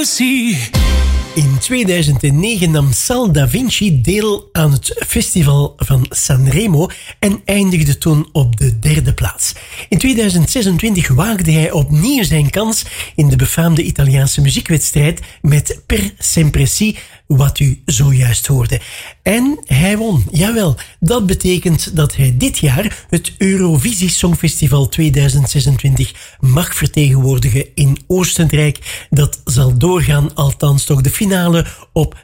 In 2009 nam Sal Da Vinci deel aan het festival van Sanremo en eindigde toen op de 3e plaats. In 2026 waagde hij opnieuw zijn kans in de befaamde Italiaanse muziekwedstrijd met Per Sempre Si, wat u zojuist hoorde. En hij won, jawel. Dat betekent dat hij dit jaar het Eurovisie Songfestival 2026 mag vertegenwoordigen in Oostenrijk. Dat zal doorgaan, althans toch de finale, op